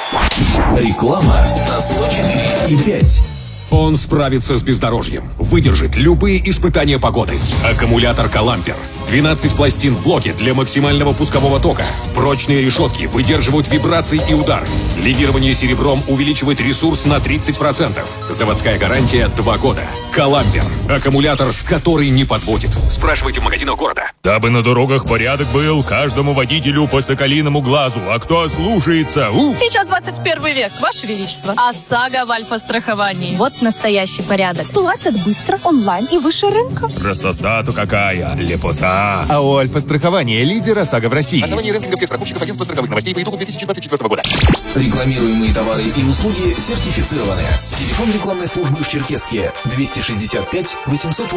Реклама на 104,5. Он справится с бездорожьем, выдержит любые испытания погоды. Аккумулятор «Калампер». 12 пластин в блоке для максимального пускового тока. Прочные решетки выдерживают вибрации и удары. Легирование серебром увеличивает ресурс на 30%. Заводская гарантия 2 года. «Калампер». Аккумулятор, который не подводит. Спрашивайте в магазинах города. Дабы на дорогах порядок был, каждому водителю по соколиному глазу. А кто ослушается? Сейчас 21 век, Ваше Величество. ОСАГО в Альфа-страховании. Вот настоящий порядок. Платят быстро, онлайн и выше рынка. Красота-то какая, лепота. АО «Альфа-страхование», лидер ОСАГО в России. Основание рейтинга всех страховщиков агентства страховых новостей по итогу 2024 года. Рекламируемые товары и услуги сертифицированы. Телефон рекламной службы в Черкесске 265 800